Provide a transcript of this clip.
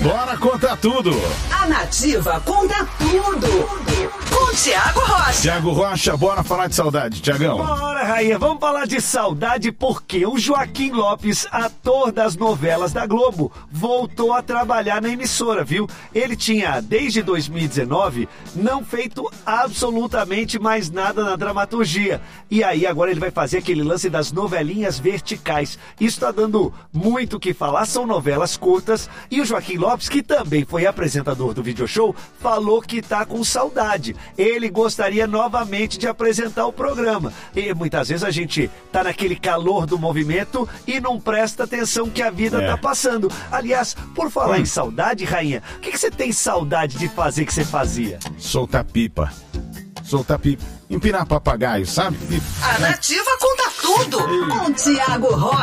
Bora contar tudo. A Nativa conta tudo. Com Tiago Rocha. Tiago Rocha, bora falar de saudade, Tiagão. Bora, Rainha, vamos falar de saudade porque o Joaquim Lopes, ator das novelas da Globo, voltou a trabalhar na emissora, viu? Ele tinha, desde 2019, não feito absolutamente mais nada na dramaturgia. E aí agora ele vai fazer aquele lance das novelinhas verticais. Isso tá dando muito o que falar, são novelas curtas. E o Joaquim Lopes, que também foi apresentador do Video Show, falou que tá com saudade. Ele gostaria novamente de apresentar o programa. E muitas vezes a gente tá naquele calor do movimento e não presta atenção que a vida tá passando. Aliás, por falar em saudade, Rainha, o que você tem saudade de fazer que você fazia? Soltar pipa. Empinar papagaio, sabe? A Nativa conta tudo. Com Tiago Rocha.